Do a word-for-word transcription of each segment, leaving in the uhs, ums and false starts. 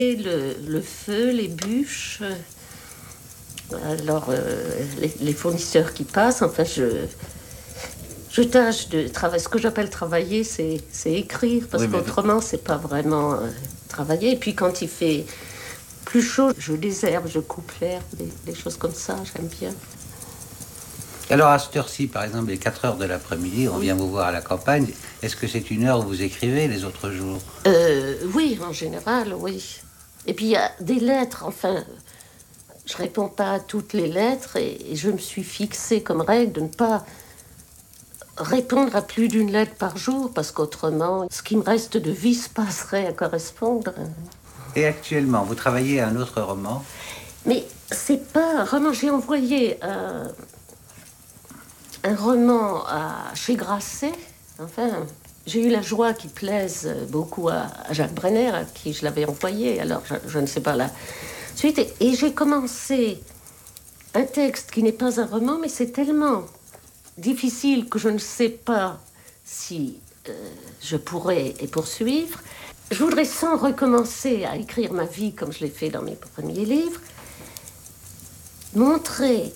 Et le, le feu, les bûches, alors euh, les, les fournisseurs qui passent, enfin je, je tâche de travailler. Ce que j'appelle travailler, c'est, c'est écrire, parce oui, qu'autrement mais... c'est pas vraiment euh, travailler. Et puis quand il fait plus chaud, je désherbe, je coupe l'herbe, des, des choses comme ça, j'aime bien. Alors à cette heure-ci, par exemple, les quatre heures de l'après-midi, on oui. vient vous voir à la campagne. Est-ce que c'est une heure où vous écrivez les autres jours? euh, Oui, en général, oui. Et puis il y a des lettres, enfin, je réponds pas à toutes les lettres et, et je me suis fixée comme règle de ne pas répondre à plus d'une lettre par jour parce qu'autrement, ce qui me reste de vie se passerait à correspondre. Et actuellement, vous travaillez à un autre roman? Mais c'est pas un roman, j'ai envoyé un, un roman à, chez Grasset, enfin... J'ai eu la joie qu'il plaise beaucoup à, à Jacques Brenner, à qui je l'avais envoyé, alors je, je ne sais pas la suite. Et, et j'ai commencé un texte qui n'est pas un roman, mais c'est tellement difficile que je ne sais pas si euh, je pourrais y poursuivre. Je voudrais, sans recommencer à écrire ma vie comme je l'ai fait dans mes premiers livres, montrer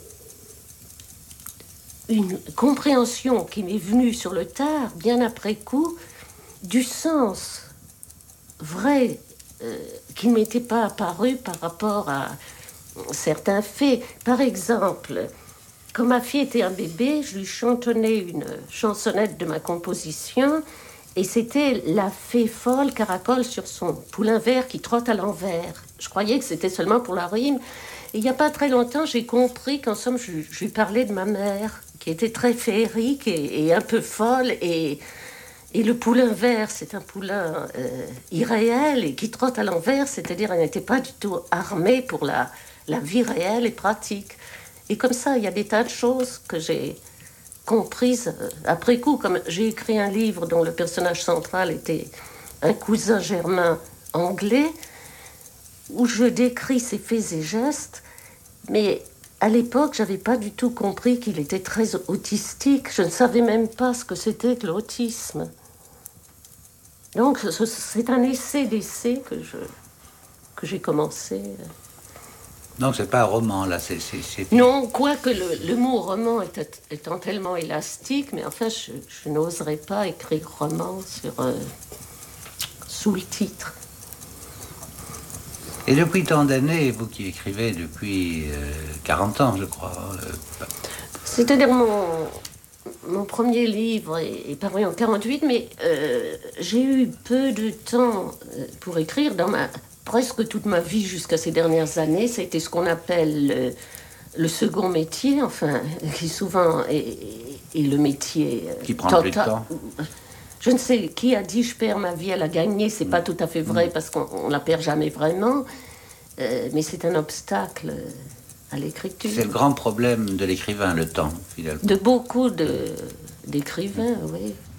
une compréhension qui m'est venue sur le tard, bien après coup, du sens vrai euh, qui ne m'était pas apparu par rapport à certains faits. Par exemple, quand ma fille était un bébé, je lui chantonnais une chansonnette de ma composition et c'était la fée folle caracole sur son poulain vert qui trotte à l'envers. Je croyais que c'était seulement pour la rime. Et il n'y a pas très longtemps, j'ai compris qu'en somme, je, je lui parlais de ma mère, qui était très féerique et, et un peu folle. Et, et le poulain vert, c'est un poulain euh, irréel et qui trotte à l'envers, c'est-à-dire elle n'était pas du tout armée pour la, la vie réelle et pratique. Et comme ça, il y a des tas de choses que j'ai comprises euh, après coup. Comme j'ai écrit un livre dont le personnage central était un cousin germain anglais, où je décris ses faits et gestes, mais à l'époque, je n'avais pas du tout compris qu'il était très autistique. Je ne savais même pas ce que c'était que l'autisme. Donc, c'est un essai d'essai que, je, que j'ai commencé. Donc, ce n'est pas un roman, là, c'est... c'est, c'est... Non, quoique le, le mot roman est, étant tellement élastique, mais enfin, je, je n'oserais pas écrire roman sur, euh, sous le titre. Et depuis tant d'années, vous qui écrivez depuis euh, quarante ans, je crois. Euh... C'est-à-dire mon, mon premier livre est, est paru en quarante-huit, mais euh, j'ai eu peu de temps pour écrire. Dans ma, presque toute ma vie jusqu'à ces dernières années, ça a été ce qu'on appelle le, le second métier, enfin, qui souvent est, est le métier qui prend total. Plus de temps. Je ne sais qui a dit je perds ma vie à la gagner, c'est mmh. pas tout à fait vrai mmh. parce qu'on ne la perd jamais vraiment, euh, mais c'est un obstacle à l'écriture. C'est le grand problème de l'écrivain, le temps, finalement. De beaucoup de, d'écrivains, mmh. oui.